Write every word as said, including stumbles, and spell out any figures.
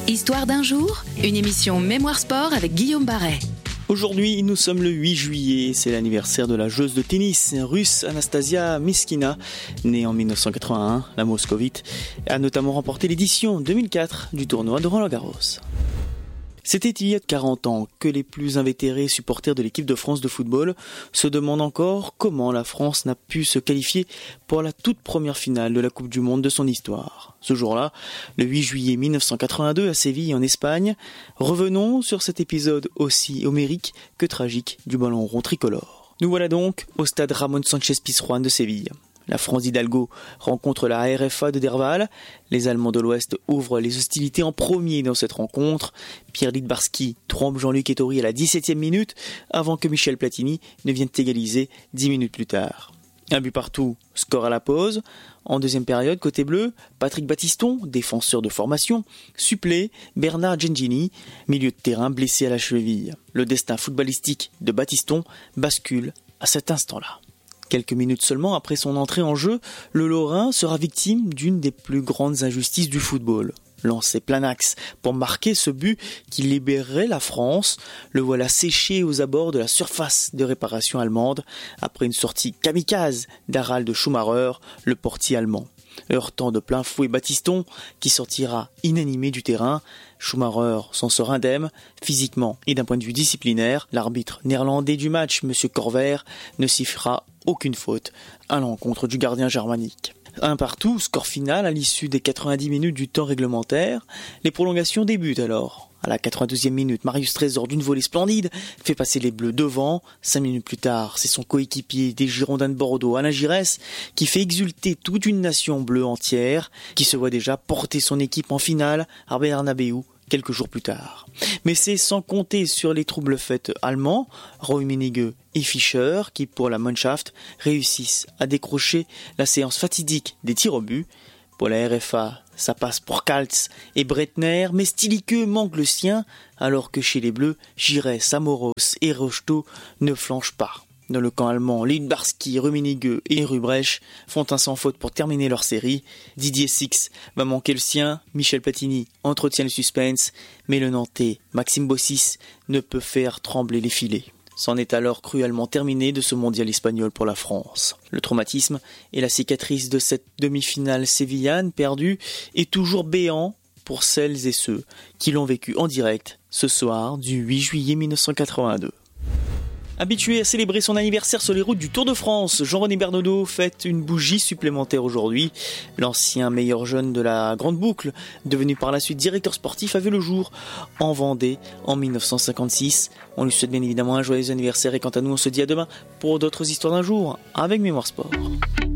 Histoire d'un jour, une émission Mémoire Sport avec Guillaume Barret. Aujourd'hui, nous sommes le huit juillet, c'est l'anniversaire de la joueuse de tennis russe Anastasia Myskina. Née en dix-neuf cent quatre-vingt-un, la moscovite a notamment remporté l'édition deux mille quatre du tournoi de Roland-Garros. C'était il y a quarante ans que les plus invétérés supporters de l'équipe de France de football se demandent encore comment la France n'a pu se qualifier pour la toute première finale de la Coupe du Monde de son histoire. Ce jour-là, le huit juillet mille neuf cent quatre-vingt-deux à Séville en Espagne, revenons sur cet épisode aussi homérique que tragique du ballon rond tricolore. Nous voilà donc au stade Ramón Sánchez Pizjuán de Séville. La France d'Hidalgo rencontre la R F A de Derval. Les Allemands de l'Ouest ouvrent les hostilités en premier dans cette rencontre. Pierre Littbarski trompe Jean-Luc Ettori à la dix-septième minute avant que Michel Platini ne vienne égaliser dix minutes plus tard. Un but partout, score à la pause. En deuxième période, côté bleu, Patrick Battiston, défenseur de formation, supplée Bernard Gengini, milieu de terrain blessé à la cheville. Le destin footballistique de Battiston bascule à cet instant-là. Quelques minutes seulement après son entrée en jeu, le Lorrain sera victime d'une des plus grandes injustices du football. Lancé plein axe pour marquer ce but qui libérerait la France, le voilà séché aux abords de la surface de réparation allemande après une sortie kamikaze d'Harald Schumacher, le portier allemand. Heurtant de plein fouet Battiston, qui sortira inanimé du terrain, Schumacher s'en sort indemne, physiquement et d'un point de vue disciplinaire. L'arbitre néerlandais du match, M. Corver, ne sifflera aucune faute à l'encontre du gardien germanique. Un partout, score final à l'issue des quatre-vingt-dix minutes du temps réglementaire. Les prolongations débutent alors. À la quatre-vingt-douzième minute, Marius Trésor d'une volée splendide fait passer les Bleus devant. Cinq minutes plus tard, c'est son coéquipier des Girondins de Bordeaux, Alain Giresse, qui fait exulter toute une nation bleue entière, qui se voit déjà porter son équipe en finale à Bernabéu quelques jours plus tard. Mais c'est sans compter sur les troubles faits allemands, Rummenigge et Fischer, qui pour la Mannschaft réussissent à décrocher la séance fatidique des tirs au but. Pour la R F A, ça passe pour Kaltz et Breitner, mais Stiliqueux manque le sien, alors que chez les Bleus, Giresse, Samoros et Rocheteau ne flanchent pas. Dans le camp allemand, Littbarski, Rummenigge et Ruprecht font un sans faute pour terminer leur série. Didier Six va manquer le sien, Michel Platini entretient le suspense, mais le Nantais, Maxime Bossis, ne peut faire trembler les filets. C'en est alors cruellement terminé de ce mondial espagnol pour la France. Le traumatisme et la cicatrice de cette demi-finale sévillane perdue est toujours béant pour celles et ceux qui l'ont vécu en direct ce soir du huit juillet mille neuf cent quatre-vingt-deux. Habitué à célébrer son anniversaire sur les routes du Tour de France, Jean-René Bernodeau fête une bougie supplémentaire aujourd'hui. L'ancien meilleur jeune de la Grande Boucle, devenu par la suite directeur sportif, a vu le jour en Vendée en mille neuf cent cinquante-six. On lui souhaite bien évidemment un joyeux anniversaire et quant à nous, on se dit à demain pour d'autres histoires d'un jour avec Mémoire Sport.